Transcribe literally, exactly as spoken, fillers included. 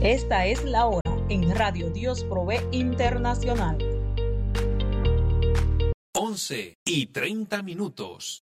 Esta es la hora en Radio Dios Provee Internacional. once y treinta minutos.